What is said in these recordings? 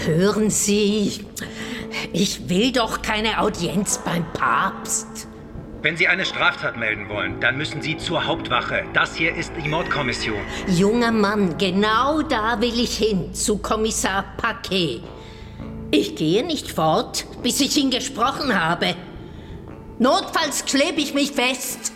Hören Sie, ich will doch keine Audienz beim Papst. Wenn Sie eine Straftat melden wollen, dann müssen Sie zur Hauptwache. Das hier ist die Mordkommission. Junger Mann, genau da will ich hin, zu Kommissar Paquet. Ich gehe nicht fort, bis ich ihn gesprochen habe. Notfalls klebe ich mich fest.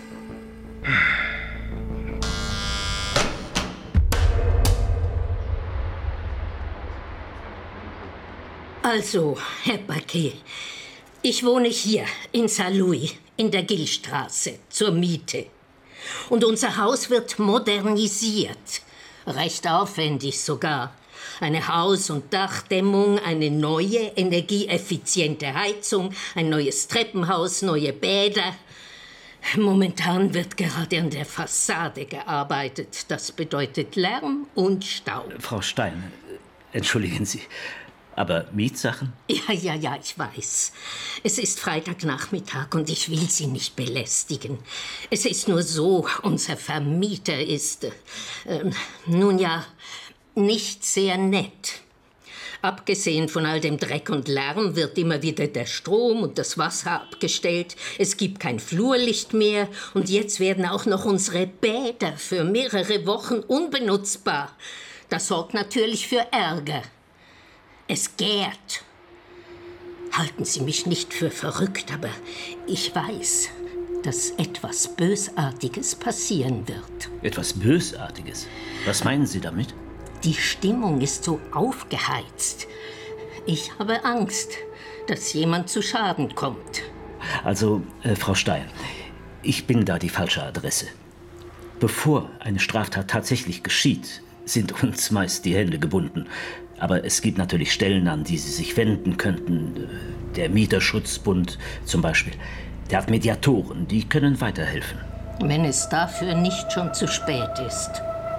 Also, Herr Paquet, ich wohne hier in Saint-Louis, in der Gillstraße, zur Miete. Und unser Haus wird modernisiert. Recht aufwendig sogar. Eine Haus- und Dachdämmung, eine neue, energieeffiziente Heizung, ein neues Treppenhaus, neue Bäder. Momentan wird gerade an der Fassade gearbeitet. Das bedeutet Lärm und Staub. Frau Stein, entschuldigen Sie, aber Mietsachen? Ja, ich weiß. Es ist Freitagnachmittag und ich will Sie nicht belästigen. Es ist nur so, unser Vermieter ist, nun ja, nicht sehr nett. Abgesehen von all dem Dreck und Lärm wird immer wieder der Strom und das Wasser abgestellt. Es gibt kein Flurlicht mehr und jetzt werden auch noch unsere Bäder für mehrere Wochen unbenutzbar. Das sorgt natürlich für Ärger. Es gärt. Halten Sie mich nicht für verrückt, aber ich weiß, dass etwas Bösartiges passieren wird. Etwas Bösartiges? Was meinen Sie damit? Die Stimmung ist so aufgeheizt. Ich habe Angst, dass jemand zu Schaden kommt. Also, Frau Stein, ich bin da die falsche Adresse. Bevor eine Straftat tatsächlich geschieht, sind uns meist die Hände gebunden. Aber es gibt natürlich Stellen, an die Sie sich wenden könnten. Der Mieterschutzbund zum Beispiel. Der hat Mediatoren, die können weiterhelfen. Wenn es dafür nicht schon zu spät ist.